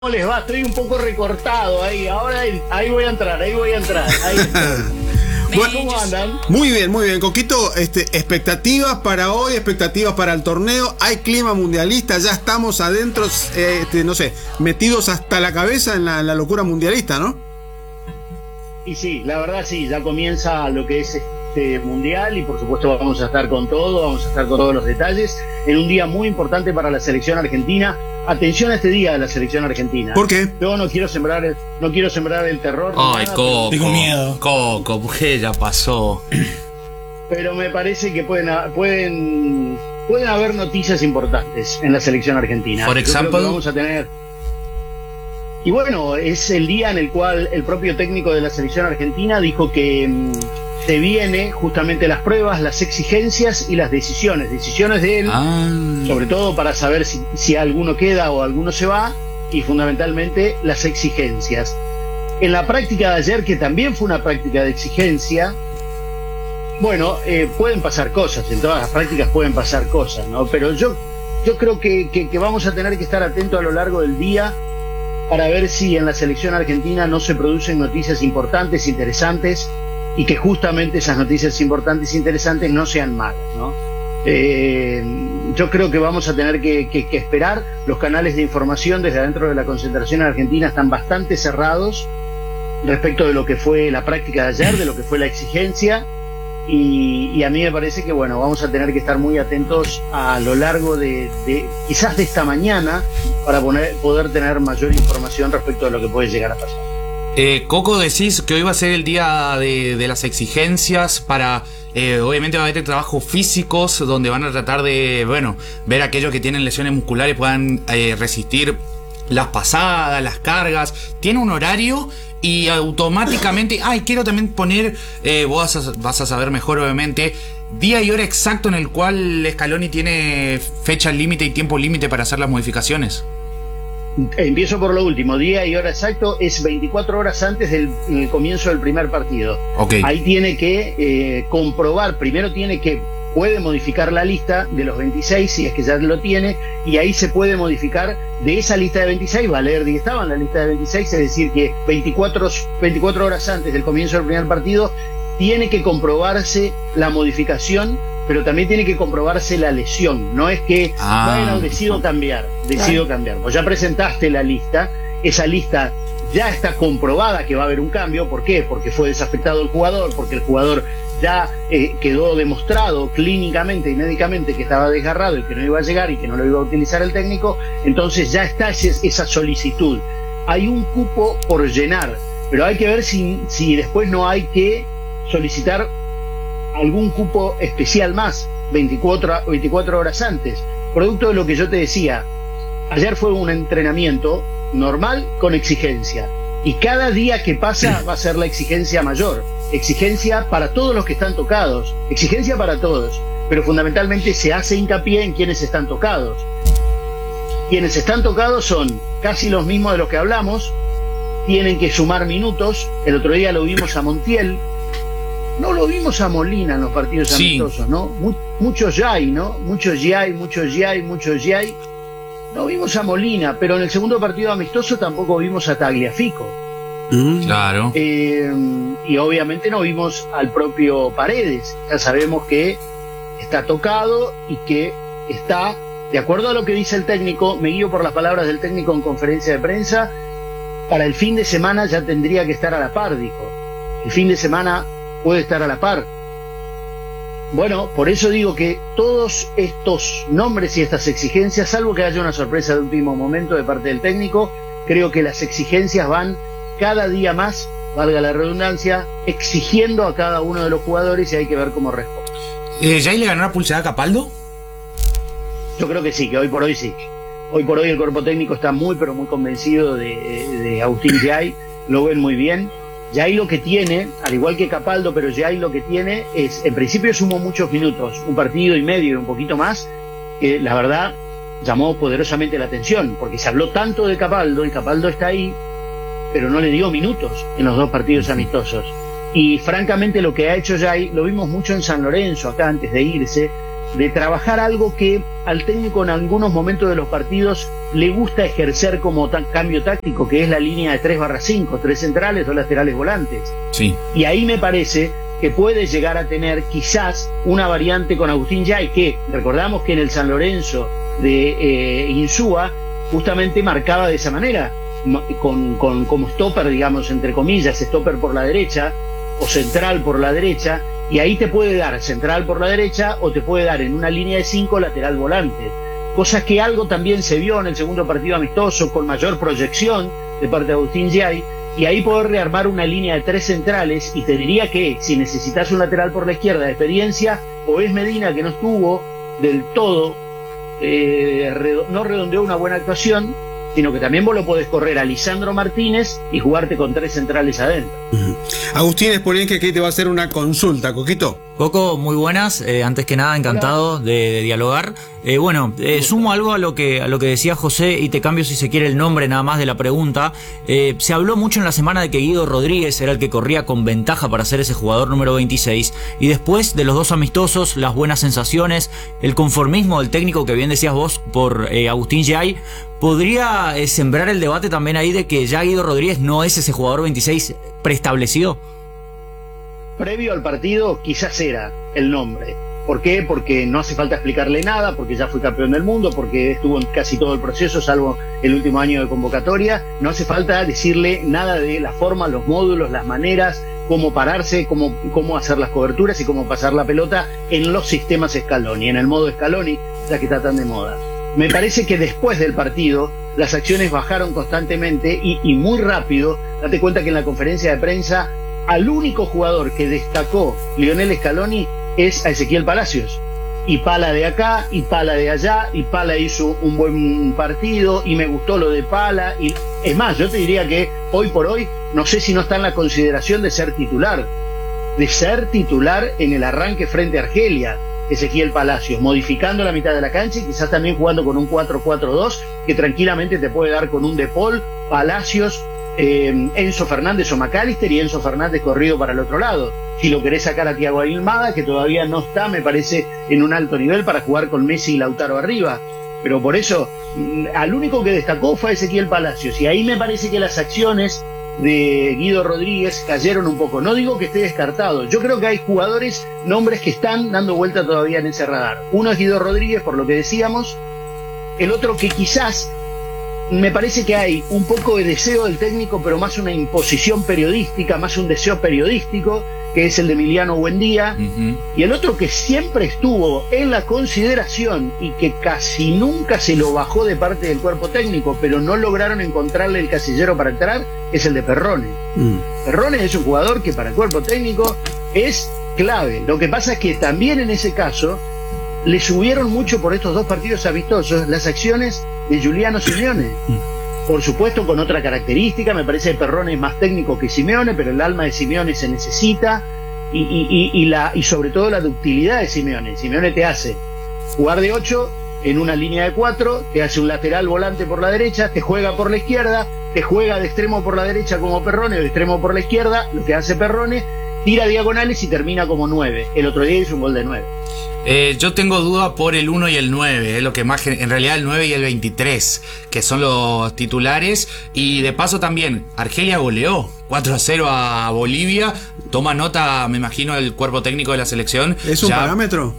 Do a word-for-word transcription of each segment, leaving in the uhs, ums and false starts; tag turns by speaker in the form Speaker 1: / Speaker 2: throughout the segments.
Speaker 1: ¿Cómo les va? Estoy un poco recortado ahí. Ahora ahí, ahí voy a entrar, ahí voy a entrar. Ahí
Speaker 2: Bueno,
Speaker 1: ¿cómo andan?
Speaker 2: Muy bien, muy bien. Coquito, este, expectativas para hoy, expectativas para el torneo. Hay clima mundialista, ya estamos adentro, eh, este, no sé, metidos hasta la cabeza en la, en la locura mundialista, ¿no?
Speaker 1: Y sí, la verdad sí, ya comienza lo que es este mundial y por supuesto vamos a estar con todo, vamos a estar con todos los detalles en un día muy importante para la selección argentina. Atención a este día de la selección argentina.
Speaker 2: ¿Por qué?
Speaker 1: Yo no quiero sembrar el, no quiero sembrar el terror.
Speaker 3: Ay,
Speaker 1: nada,
Speaker 3: Coco.
Speaker 4: Tengo miedo.
Speaker 3: Coco, porque ya pasó.
Speaker 1: Pero me parece que pueden pueden pueden haber noticias importantes en la selección argentina.
Speaker 3: Por
Speaker 1: Yo creo
Speaker 3: ejemplo,
Speaker 1: que vamos a tener. Y bueno, es el día en el cual el propio técnico de la selección argentina dijo que mmm, se viene justamente las pruebas, las exigencias y las decisiones. Decisiones de él,
Speaker 3: ah.
Speaker 1: sobre todo para saber si, si alguno queda o alguno se va, y fundamentalmente las exigencias. En la práctica de ayer, que también fue una práctica de exigencia, bueno, eh, pueden pasar cosas, en todas las prácticas pueden pasar cosas, ¿no? Pero yo, yo creo que, que, que vamos a tener que estar atentos a lo largo del día para ver si en la selección argentina no se producen noticias importantes, interesantes, y que justamente esas noticias importantes e interesantes no sean malas, ¿no? Eh, yo creo que vamos a tener que, que, que esperar. Los canales de información desde adentro de la concentración argentina están bastante cerrados respecto de lo que fue la práctica de ayer, de lo que fue la exigencia, y, y a mí me parece que bueno, vamos a tener que estar muy atentos a lo largo de, de quizás de esta mañana para poner, poder tener mayor información respecto de lo que puede llegar a pasar.
Speaker 3: Eh, Coco, decís que hoy va a ser el día de, de las exigencias para, eh, obviamente va a haber trabajos físicos donde van a tratar de, bueno, ver aquellos que tienen lesiones musculares puedan eh, resistir las pasadas, las cargas. Tiene un horario y automáticamente, ay, quiero también poner, eh, vos vas a, vas a saber mejor obviamente, día y hora exacto en el cual Scaloni tiene fecha límite y tiempo límite para hacer las modificaciones.
Speaker 1: Empiezo por lo último, día y hora exacto es veinticuatro horas antes del el comienzo del primer partido.
Speaker 3: Okay.
Speaker 1: Ahí tiene que eh, comprobar, primero tiene que, puede modificar la lista de los veintiséis si es que ya lo tiene, y ahí se puede modificar de esa lista de veintiséis, va a leer de que estaba en la lista de veintiséis, es decir que veinticuatro, veinticuatro horas antes del comienzo del primer partido tiene que comprobarse la modificación, pero también tiene que comprobarse la lesión. No es que,
Speaker 3: ah.
Speaker 1: bueno, decido cambiar, decido cambiar. Vos ya presentaste la lista, esa lista ya está comprobada que va a haber un cambio. ¿Por qué? Porque fue desafectado el jugador, porque el jugador ya eh, quedó demostrado clínicamente y médicamente que estaba desgarrado y que no iba a llegar y que no lo iba a utilizar el técnico. Entonces ya está ese, esa solicitud. Hay un cupo por llenar, pero hay que ver si, si después no hay que solicitar algún cupo especial más, veinticuatro, veinticuatro horas antes, producto de lo que yo te decía. Ayer fue un entrenamiento normal con exigencia, y cada día que pasa va a ser la exigencia mayor, exigencia para todos los que están tocados, exigencia para todos, pero fundamentalmente se hace hincapié en quienes están tocados. Quienes están tocados son casi los mismos de los que hablamos, tienen que sumar minutos. El otro día lo vimos a Montiel, no lo vimos a Molina en los partidos sí. amistosos, ¿no? Mu muchos Yay, ¿no? Muchos Yay, muchos Yay, muchos Yay. No vimos a Molina, pero en el segundo partido amistoso tampoco vimos a Tagliafico.
Speaker 3: Mm. Claro.
Speaker 1: Eh, y obviamente no vimos al propio Paredes. Ya sabemos que está tocado y que está, de acuerdo a lo que dice el técnico, me guío por las palabras del técnico en conferencia de prensa, para el fin de semana ya tendría que estar a la par, dijo. El fin de semana puede estar a la par. Bueno, por eso digo que todos estos nombres y estas exigencias, salvo que haya una sorpresa de último momento de parte del técnico, creo que las exigencias van cada día más, valga la redundancia, exigiendo a cada uno de los jugadores, y hay que ver cómo responde.
Speaker 3: Eh, ¿Yay le ganó la pulsada a Capaldo?
Speaker 1: Yo creo que sí, que hoy por hoy sí. Hoy por hoy el cuerpo técnico está muy pero muy convencido de, de Agustín Yay, lo ven muy bien. Yay lo que tiene, al igual que Capaldo, pero Yay lo que tiene es, en principio sumó muchos minutos, un partido y medio y un poquito más, que la verdad llamó poderosamente la atención, porque se habló tanto de Capaldo, y Capaldo está ahí, pero no le dio minutos en los dos partidos amistosos. Y francamente lo que ha hecho Yay, lo vimos mucho en San Lorenzo, acá antes de irse, de trabajar algo que al técnico en algunos momentos de los partidos le gusta ejercer como ta- cambio táctico, que es la línea de tres barra cinco, tres centrales, dos laterales volantes.
Speaker 3: Sí.
Speaker 1: Y ahí me parece que puede llegar a tener quizás una variante con Agustín Yay, que recordamos que en el San Lorenzo de eh, Insúa justamente marcaba de esa manera, con, con como stopper, digamos, entre comillas, stopper por la derecha o central por la derecha, y ahí te puede dar central por la derecha o te puede dar en una línea de cinco lateral volante, cosa que algo también se vio en el segundo partido amistoso con mayor proyección de parte de Agustín Yay, y ahí poder rearmar una línea de tres centrales. Y te diría que si necesitas un lateral por la izquierda de experiencia, o es Medina, que no estuvo del todo, eh, redo- no redondeó una buena actuación, sino que también vos lo podés correr a Lisandro Martínez y jugarte con tres centrales adentro.
Speaker 2: Uh-huh. Agustín Espolienque, que aquí te va a hacer una consulta, Coquito.
Speaker 4: Coco, muy buenas. Eh, antes que nada, encantado de, de dialogar. Eh, bueno, eh, sumo algo a lo que a lo que decía José y te cambio, si se quiere, el nombre nada más de la pregunta. Eh, se habló mucho en la semana de que Guido Rodríguez era el que corría con ventaja para ser ese jugador número veintiséis. Y después de los dos amistosos, las buenas sensaciones, el conformismo del técnico, que bien decías vos, por eh, Agustín Yay, ¿podría eh, sembrar el debate también ahí de que ya Guido Rodríguez no es ese jugador veintiséis preestablecido?
Speaker 1: Previo al partido quizás era el nombre. ¿Por qué? Porque no hace falta explicarle nada, porque ya fue campeón del mundo, porque estuvo en casi todo el proceso, salvo el último año de convocatoria. No hace falta decirle nada de la forma, los módulos, las maneras, cómo pararse, cómo, cómo hacer las coberturas y cómo pasar la pelota en los sistemas Scaloni, en el modo Scaloni, ya que está tan de moda. Me parece que después del partido las acciones bajaron constantemente y, y muy rápido. Date cuenta que en la conferencia de prensa al único jugador que destacó Lionel Scaloni es a Ezequiel Palacios. Y Pala de acá, y Pala de allá, y Pala hizo un buen partido, y me gustó lo de Pala. Y es más, yo te diría que hoy por hoy, no sé si no está en la consideración de ser titular, de ser titular en el arranque frente a Argelia, Ezequiel Palacios, modificando la mitad de la cancha y quizás también jugando con un cuatro cuatro dos, que tranquilamente te puede dar con un De Paul, Palacios, Eh, Enzo Fernández o McAllister, y Enzo Fernández corrido para el otro lado. Si lo querés sacar a Thiago Almada, que todavía no está, me parece, en un alto nivel para jugar con Messi y Lautaro arriba. Pero por eso, al único que destacó fue Ezequiel Palacios, y ahí me parece que las acciones de Guido Rodríguez cayeron un poco. No digo que esté descartado, yo creo que hay jugadores, nombres que están dando vuelta todavía en ese radar. Uno es Guido Rodríguez, por lo que decíamos. El otro que quizás me parece que hay un poco de deseo del técnico, pero más una imposición periodística, más un deseo periodístico, que es el de Emiliano Buendía. Uh-huh. Y el otro que siempre estuvo en la consideración y que casi nunca se lo bajó de parte del cuerpo técnico, pero no lograron encontrarle el casillero para entrar, es el de Perrone. Uh-huh. Perrone es un jugador que para el cuerpo técnico es clave. Lo que pasa es que también en ese caso le subieron mucho por estos dos partidos amistosos las acciones de Giuliano Simeone. Por supuesto con otra característica, me parece que Perrone es más técnico que Simeone, pero el alma de Simeone se necesita, y, y, y, y, la, y sobre todo la ductilidad de Simeone. Simeone te hace jugar de ocho en una línea de cuatro, te hace un lateral volante por la derecha, te juega por la izquierda, te juega de extremo por la derecha como Perrone, o de extremo por la izquierda, lo que hace Perrone, tira diagonales y termina como nueve. El otro día hizo un gol de nueve.
Speaker 3: Eh, yo tengo duda por el uno y el nueve, es lo que más, en realidad el nueve y el veintitrés, que son los titulares. Y de paso también, Argelia goleó cuatro a cero a Bolivia. Toma nota, me imagino, el cuerpo técnico de la selección.
Speaker 2: ¿Es un
Speaker 3: ya...
Speaker 2: parámetro?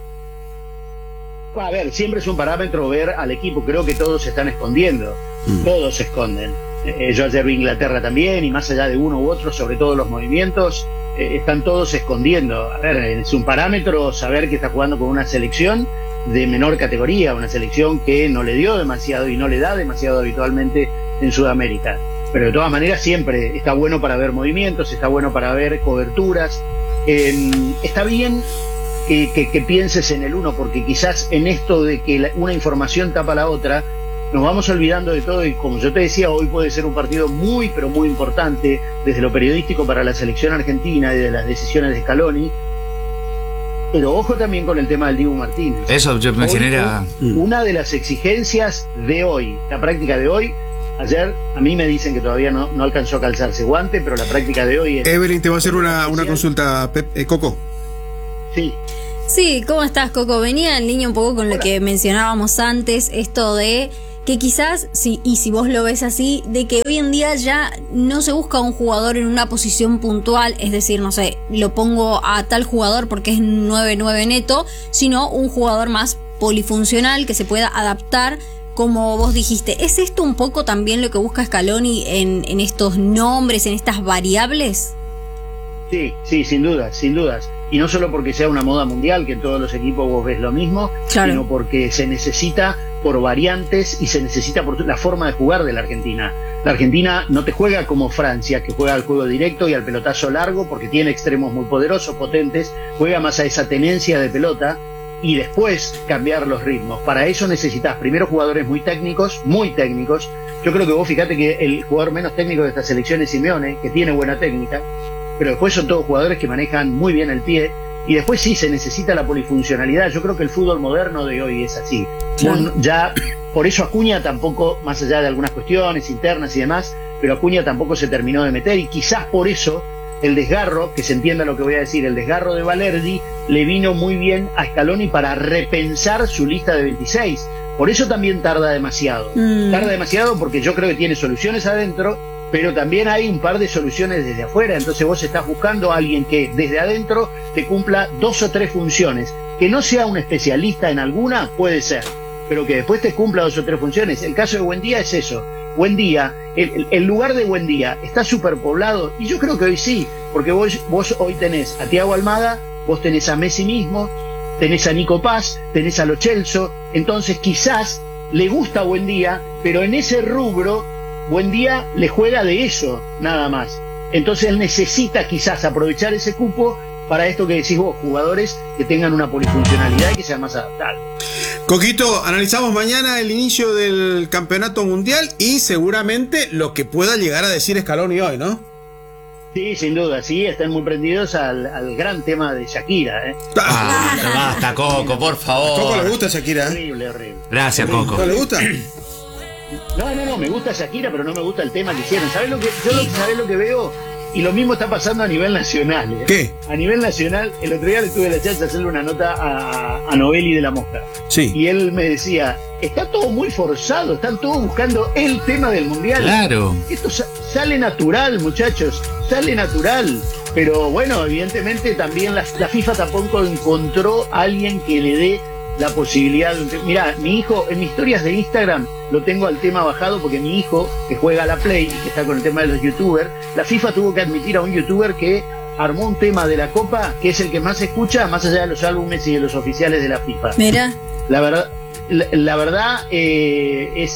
Speaker 1: A ver, siempre es un parámetro ver al equipo. Creo que todos se están escondiendo, mm. todos se esconden. Eh, yo ayer vi Inglaterra también, y más allá de uno u otro, sobre todo los movimientos, eh, están todos escondiendo. A ver, es un parámetro saber que está jugando con una selección de menor categoría, una selección que no le dio demasiado y no le da demasiado habitualmente en Sudamérica. Pero de todas maneras siempre está bueno para ver movimientos, está bueno para ver coberturas. Eh, está bien que, que, que pienses en el uno, porque quizás en esto de que la, una información tapa la otra, nos vamos olvidando de todo. Y como yo te decía, hoy puede ser un partido muy pero muy importante desde lo periodístico para la selección argentina y de las decisiones de Scaloni. Pero ojo también con el tema del Dibu Martínez.
Speaker 3: Eso yo me genera
Speaker 1: una de las exigencias de hoy, la práctica de hoy. Ayer a mí me dicen que todavía no, no alcanzó a calzarse guante, pero la práctica de hoy es...
Speaker 2: Evelyn, te va a hacer una, una consulta, Pep, eh, Coco.
Speaker 1: Sí.
Speaker 5: Sí, ¿cómo estás, Coco? Venía en línea un poco con lo que mencionábamos antes, esto de que quizás, sí, y si vos lo ves así, de que hoy en día ya no se busca un jugador en una posición puntual, es decir, no sé, lo pongo a tal jugador porque es nueve nueve neto, sino un jugador más polifuncional que se pueda adaptar, como vos dijiste. ¿Es esto un poco también lo que busca Scaloni en, en estos nombres, en estas variables?
Speaker 1: Sí, sí, sin dudas, sin dudas. Y no solo porque sea una moda mundial, que en todos los equipos vos ves lo mismo, claro, sino porque se necesita por variantes y se necesita por la forma de jugar de la Argentina. La Argentina no te juega como Francia, que juega al juego directo y al pelotazo largo, porque tiene extremos muy poderosos, potentes, juega más a esa tenencia de pelota y después cambiar los ritmos. Para eso necesitas primero jugadores muy técnicos, muy técnicos. Yo creo que vos fíjate que el jugador menos técnico de esta selección es Simeone, que tiene buena técnica, pero después son todos jugadores que manejan muy bien el pie, y después sí se necesita la polifuncionalidad. Yo creo que el fútbol moderno de hoy es así. Claro. Ya, por eso Acuña tampoco, más allá de algunas cuestiones internas y demás, pero Acuña tampoco se terminó de meter, y quizás por eso el desgarro, que se entienda lo que voy a decir, el desgarro de Valerdi le vino muy bien a Scaloni para repensar su lista de veintiséis. Por eso también tarda demasiado. Mm. Tarda demasiado porque yo creo que tiene soluciones adentro, pero también hay un par de soluciones desde afuera. Entonces vos estás buscando a alguien que desde adentro te cumpla dos o tres funciones. Que no sea un especialista en alguna, puede ser, pero que después te cumpla dos o tres funciones. El caso de Buendía es eso. Buendía, el, el lugar de Buendía está superpoblado, y yo creo que hoy sí, porque vos, vos hoy tenés a Thiago Almada, vos tenés a Messi mismo, tenés a Nico Paz, tenés a Lo Celso. Entonces quizás le gusta Buendía, pero en ese rubro Buendía le juega de eso, nada más. Entonces él necesita quizás aprovechar ese cupo para esto que decís vos, jugadores que tengan una polifuncionalidad y que sean más adaptables.
Speaker 2: Coquito, analizamos mañana el inicio del campeonato mundial y seguramente lo que pueda llegar a decir Scaloni hoy, ¿no?
Speaker 1: Sí, sin duda, sí, están muy prendidos al, al gran tema de Shakira, ¿eh?
Speaker 3: Ah, basta, Coco, por favor.
Speaker 2: ¿A Coco le gusta Shakira?
Speaker 1: Horrible, horrible.
Speaker 3: Gracias,
Speaker 1: horrible.
Speaker 3: Coco.
Speaker 2: ¿No le gusta?
Speaker 1: No, no, no, me gusta Shakira, pero no me gusta el tema que hicieron. ¿Sabés lo que, yo lo, ¿sabés lo que veo? Y lo mismo está pasando a nivel nacional, ¿eh?
Speaker 2: ¿Qué?
Speaker 1: A nivel nacional, el otro día le tuve la chance de hacerle una nota a, a Novelli de la Mosca.
Speaker 2: Sí.
Speaker 1: Y él me decía, está todo muy forzado, están todos buscando el tema del mundial.
Speaker 3: Claro.
Speaker 1: Esto sa- sale natural, muchachos, sale natural. Pero bueno, evidentemente también la, la FIFA tampoco encontró a alguien que le dé la posibilidad de... Mirá, mi hijo, en mis historias de Instagram lo tengo al tema bajado porque mi hijo, que juega a la Play y que está con el tema de los youtubers, la FIFA tuvo que admitir a un youtuber que armó un tema de la Copa que es el que más se escucha, más allá de los álbumes y de los oficiales de la FIFA.
Speaker 5: Mira.
Speaker 1: La verdad, la, la verdad eh, es,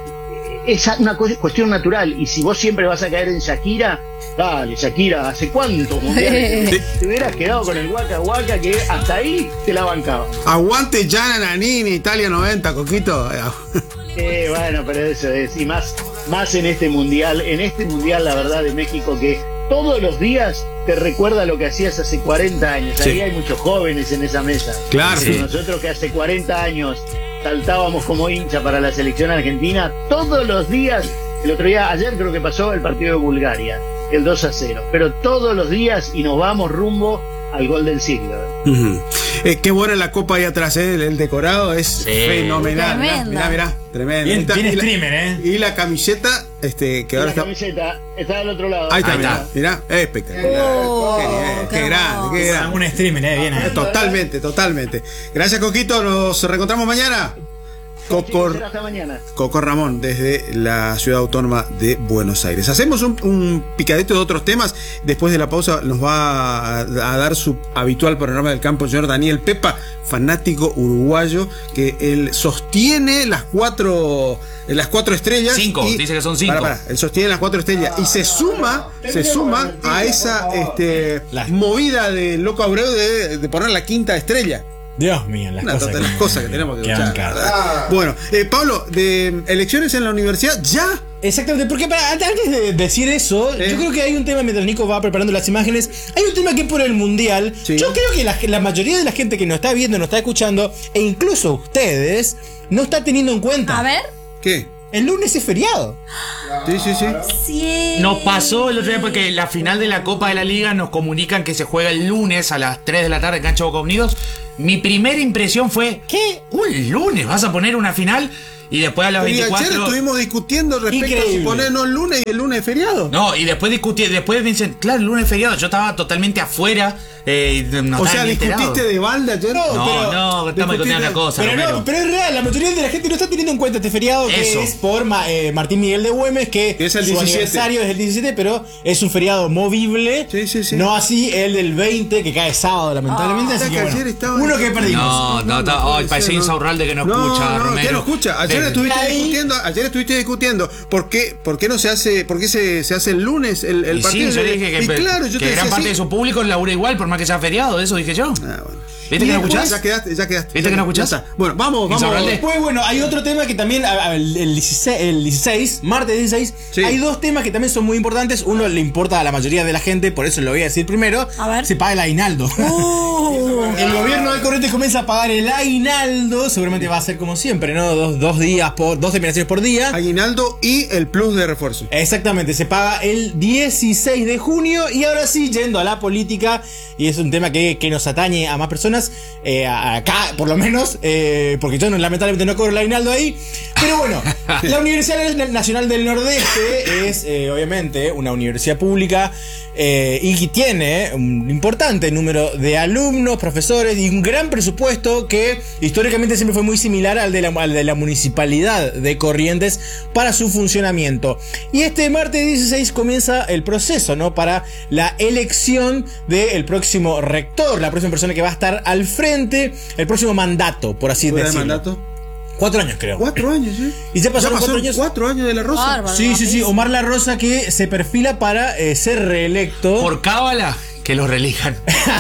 Speaker 1: es una co- cuestión natural, y si vos siempre vas a caer en Shakira, dale, Shakira, ¿hace cuánto mundiales? te, te hubieras quedado con el Waka Waka, que hasta ahí te la bancaba.
Speaker 2: Aguante Gianna Nannini, Italia noventa, Coquito.
Speaker 1: Eh, bueno, pero eso es, y más, más en este mundial, en este mundial, la verdad, de México, que todos los días te recuerda lo que hacías hace cuarenta años.
Speaker 2: Sí.
Speaker 1: Ahí hay muchos jóvenes en esa mesa.
Speaker 2: Claro.
Speaker 1: Pero
Speaker 2: Sí.
Speaker 1: nosotros que hace cuarenta años saltábamos como hincha para la selección argentina, todos los días, el otro día, ayer creo que pasó el partido de Bulgaria, el dos a cero, pero todos los días, y nos vamos rumbo al gol del siglo.
Speaker 2: Uh-huh. Eh, qué buena la copa ahí atrás, ¿eh? el, el decorado es
Speaker 3: Sí.
Speaker 2: fenomenal.
Speaker 5: Tremenda.
Speaker 2: Mirá, mirá, tremendo.
Speaker 6: Bien,
Speaker 2: Ahí está.
Speaker 6: bien
Speaker 2: Y la-
Speaker 6: streamer, ¿eh?
Speaker 2: Y la camiseta, este, que
Speaker 1: Y
Speaker 2: ahora
Speaker 1: la
Speaker 2: está.
Speaker 1: camiseta está del otro lado.
Speaker 2: Ahí está,
Speaker 3: Ahí
Speaker 2: mirá,
Speaker 3: está.
Speaker 2: mirá, espectacular.
Speaker 5: Oh,
Speaker 2: qué bien,
Speaker 5: qué
Speaker 2: qué grande, qué
Speaker 5: hermoso.
Speaker 2: grande.
Speaker 6: Un streamer, ¿eh? Bien ahí.
Speaker 2: Totalmente, totalmente. Gracias, Coquito. Nos reencontramos mañana. Coco,
Speaker 1: Será hasta mañana.
Speaker 2: Coco Ramón, desde la Ciudad Autónoma de Buenos Aires. Hacemos un, un picadito de otros temas. Después de la pausa nos va a, a dar su habitual panorama del campo el señor Daniel Pepa, fanático uruguayo, que él sostiene las cuatro las cuatro estrellas.
Speaker 3: Cinco,
Speaker 2: y-
Speaker 3: dice que son cinco.
Speaker 2: Para, para, él sostiene las cuatro estrellas y se suma, se suma a esa este,
Speaker 6: Las-
Speaker 2: movida de Loco Abreu de, de poner la quinta estrella.
Speaker 6: Dios mío, las
Speaker 2: Una
Speaker 6: cosas,
Speaker 2: de las cosas que tenemos que
Speaker 6: que
Speaker 2: luchar.
Speaker 6: bancar.
Speaker 2: ¿Verdad? Bueno, eh, Pablo, de elecciones en la universidad, ¿ya?
Speaker 6: Exactamente, porque para, antes de decir eso,
Speaker 2: ¿Eh?
Speaker 6: yo creo que hay un tema, mientras Nico va preparando las imágenes, hay un tema que por el mundial,
Speaker 2: Sí.
Speaker 6: yo creo que la, la mayoría de la gente que nos está viendo, nos está escuchando, e incluso ustedes, no está teniendo en cuenta.
Speaker 5: A ver.
Speaker 2: ¿Qué?
Speaker 6: El lunes es feriado.
Speaker 2: Sí, sí, sí.
Speaker 5: Sí.
Speaker 3: Nos pasó el otro día porque la final de la Copa de la Liga nos comunican que se juega el lunes a las tres de la tarde en Cancha Boca Unidos. mi primera impresión fue, ¿qué? ¿Un lunes vas a poner una final? Y después a las
Speaker 2: Y
Speaker 3: veinticuatro...
Speaker 2: ayer estuvimos discutiendo respecto
Speaker 6: Increíble.
Speaker 2: a si ponernos el lunes y el lunes es feriado.
Speaker 3: No, y después discutí, después me dicen, claro, el lunes es feriado, yo estaba totalmente afuera, eh, y no
Speaker 2: o
Speaker 3: estaba
Speaker 2: sea,
Speaker 3: ni enterado.
Speaker 2: discutiste de balda ayer.
Speaker 6: No,
Speaker 3: No,
Speaker 6: pero-
Speaker 3: no, estamos contando una cosa,
Speaker 6: Pero
Speaker 3: Romero.
Speaker 6: no, pero es real, la mayoría de la gente no está teniendo en cuenta este feriado que
Speaker 3: Eso.
Speaker 6: es por Ma- eh, Martín Miguel de Güemes, que,
Speaker 2: Que es el
Speaker 6: su
Speaker 2: diecisiete.
Speaker 6: aniversario es el diecisiete, pero es un feriado movible.
Speaker 2: Sí, sí, sí.
Speaker 6: No así el del veinte, que cae sábado, lamentablemente.
Speaker 2: Ah,
Speaker 6: así
Speaker 2: que
Speaker 6: que, bueno,
Speaker 2: ayer estaba-
Speaker 6: uno que perdimos.
Speaker 3: No, no, no,
Speaker 2: puede
Speaker 3: ay, parece
Speaker 2: ser,
Speaker 3: Insaurralde que no
Speaker 2: no,
Speaker 3: escucha,
Speaker 2: no,
Speaker 3: Romero.
Speaker 2: que no escucha. Ayer
Speaker 3: Ven.
Speaker 2: estuviste
Speaker 6: Ahí-
Speaker 2: discutiendo, ayer estuviste discutiendo por qué, por qué no se hace, por qué se, se hace el lunes el, el
Speaker 3: Y
Speaker 2: partido.
Speaker 3: sí, yo dije que,
Speaker 2: y claro, yo
Speaker 3: que
Speaker 2: te
Speaker 3: gran
Speaker 2: decía,
Speaker 3: parte
Speaker 2: sí.
Speaker 3: de su público labura igual, por más que sea feriado, eso dije yo.
Speaker 2: Ah, bueno.
Speaker 3: ¿Viste
Speaker 2: Y
Speaker 3: que no
Speaker 2: después-
Speaker 3: escuchás?
Speaker 2: Ya quedaste, ya quedaste.
Speaker 3: ¿Viste que no escuchás?
Speaker 2: Ya está. Bueno, vamos, vamos.
Speaker 3: Insaurralde.
Speaker 6: Después, bueno, hay otro tema que también, a- a- el, el dieciséis, el dieciséis, martes dieciséis,
Speaker 2: Sí.
Speaker 6: hay dos temas que también son muy importantes. Uno le importa a la mayoría de la gente, por eso lo voy a decir primero.
Speaker 5: A ver.
Speaker 6: Se paga el aguinaldo. El gobierno de Corrientes comienza a pagar el aguinaldo. Seguramente va a ser como siempre, ¿no? Dos, dos días por, dos terminaciones por día.
Speaker 2: Aguinaldo y el plus de refuerzo.
Speaker 6: Exactamente, se paga el dieciséis de junio. Y ahora sí, yendo a la política, y es un tema que, que nos atañe a más personas, eh, a- acá por lo menos, eh, porque yo no, lamentablemente no cobro el aguinaldo ahí. Pero bueno, la Universidad Nacional del Nordeste es eh, obviamente una universidad pública eh, y tiene un importante número de alumnos, profesores y un gran presupuesto que históricamente siempre fue muy similar al de la, al de la municipalidad de Corrientes para su funcionamiento. Y este martes dieciséis comienza el proceso, ¿no? Para la elección del próximo rector, la próxima persona que va a estar al frente, el próximo mandato, por así
Speaker 2: ¿Fuera de
Speaker 6: decirlo.
Speaker 2: mandato?
Speaker 6: Cuatro años, creo.
Speaker 2: Cuatro años, ¿sí?
Speaker 6: Y ya pasaron
Speaker 2: pasaron
Speaker 6: cuatro años.
Speaker 2: cuatro años de la Rosa.
Speaker 5: Bárbaro.
Speaker 6: Sí, sí, sí. Omar La Rosa que se perfila para eh, ser reelecto.
Speaker 3: Por cábala, que lo relijan.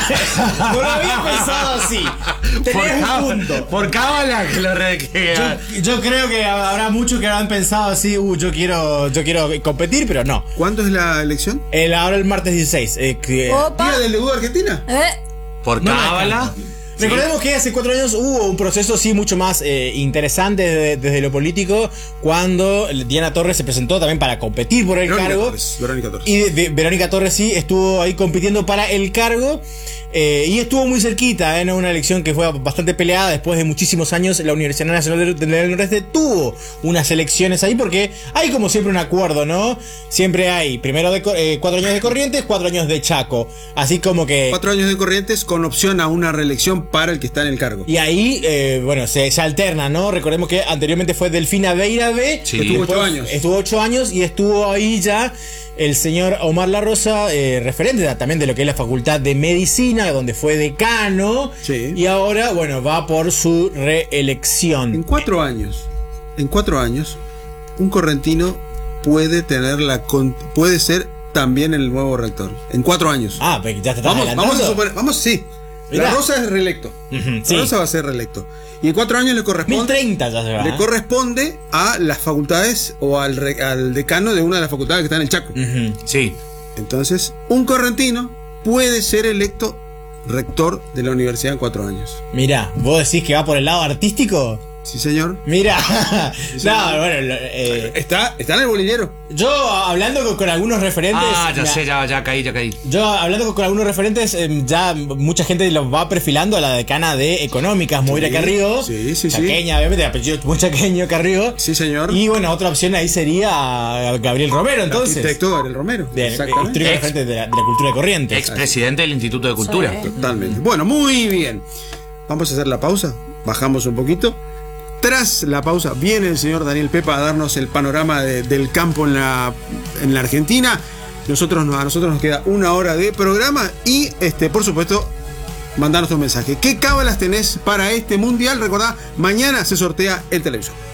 Speaker 6: No lo había pensado así.
Speaker 3: Por
Speaker 6: Tenés un
Speaker 3: cábala,
Speaker 6: punto.
Speaker 3: por cábala, que lo re- que-
Speaker 6: Yo, yo creo que habrá muchos que habrán pensado así, uh, yo quiero, yo quiero competir, pero no.
Speaker 2: ¿Cuándo es la elección?
Speaker 6: El, ahora el martes dieciséis. eh, que-
Speaker 5: Opa.
Speaker 2: ¿Día del debut de Argentina?
Speaker 5: Eh,
Speaker 3: por
Speaker 6: No me
Speaker 3: cábala.
Speaker 6: alcanza. Recordemos que hace cuatro años hubo un proceso sí mucho más eh, interesante desde, desde lo político, cuando Diana Torres se presentó también para competir por el
Speaker 2: Verónica
Speaker 6: cargo.
Speaker 2: Torres, Verónica Torres.
Speaker 6: Y de- de- Verónica Torres sí estuvo ahí compitiendo para el cargo. eh, y estuvo muy cerquita en una elección que fue bastante peleada. Después de muchísimos años, la Universidad Nacional del, del Nordeste tuvo unas elecciones ahí porque hay como siempre un acuerdo, ¿no? Siempre hay primero de, Co- eh, cuatro años de Corrientes, cuatro años de Chaco. Así como que...
Speaker 2: Cuatro años de Corrientes con opción a una reelección para el que está en el cargo.
Speaker 6: Y ahí, eh, bueno, se, se alterna, ¿no? Recordemos que anteriormente fue Delfina Beira B.
Speaker 3: Sí.
Speaker 2: Estuvo ocho
Speaker 6: Después
Speaker 2: años.
Speaker 6: Estuvo ocho años y estuvo ahí ya el señor Omar La Rosa, eh, referente también de lo que es la Facultad de Medicina, donde fue decano.
Speaker 2: Sí.
Speaker 6: Y ahora, bueno, va por su reelección.
Speaker 2: En cuatro años, en cuatro años, un correntino puede tener la con- puede ser también el nuevo rector. En cuatro años.
Speaker 6: Ah, pero ya te estás
Speaker 2: vamos,
Speaker 6: adelantando.
Speaker 2: vamos a suponer, vamos, sí.
Speaker 6: Mirá.
Speaker 2: La Rosa es reelecto.
Speaker 6: Ujú, sí.
Speaker 2: La Rosa va a ser reelecto. Y en cuatro años le
Speaker 6: mil
Speaker 2: corresponde,
Speaker 6: treinta ya se va.
Speaker 2: le
Speaker 6: ¿eh?
Speaker 2: corresponde a las facultades o al, re- al decano de una de las facultades que está en el Chaco.
Speaker 6: Ujú.
Speaker 3: Sí.
Speaker 2: Entonces, un correntino puede ser electo rector de la universidad en cuatro años.
Speaker 6: Mirá, ¿vos decís que va por el lado artístico?
Speaker 2: Sí, señor.
Speaker 6: Mira,
Speaker 2: señor.
Speaker 6: no, bueno, lo- eh,
Speaker 2: Está, está en el bolillero.
Speaker 6: yo hablando con, con algunos referentes.
Speaker 3: Ah, ya
Speaker 6: me-
Speaker 3: sé, ya, ya caí, ya caí.
Speaker 6: Yo hablando con, con algunos referentes, eh, ya mucha gente los va perfilando a la decana de económicas, Moira
Speaker 2: Sí,
Speaker 6: Carrió.
Speaker 2: sí, sí, sí.
Speaker 6: Chaqueña, obviamente, de apellido muy chaqueño, Carrió.
Speaker 2: Sí, señor.
Speaker 6: Y bueno, otra opción ahí sería Gabriel Romero, entonces.
Speaker 2: Arquitecto Gabriel Romero.
Speaker 6: De,
Speaker 2: Exactamente.
Speaker 6: histórico
Speaker 3: Ex-
Speaker 6: referente de la, de la cultura de Corrientes.
Speaker 3: Expresidente del Instituto de Cultura.
Speaker 5: Sí.
Speaker 2: Totalmente. Bueno, muy bien. Vamos a hacer la pausa. Bajamos un poquito. Tras la pausa viene el señor Daniel Pepa a darnos el panorama de- del campo en la, en la Argentina. Nosotros, no- a nosotros nos queda una hora de programa y, este, por supuesto, mandanos tu mensaje. ¿Qué cábalas tenés para este mundial? Recordá, mañana se sortea el televisor.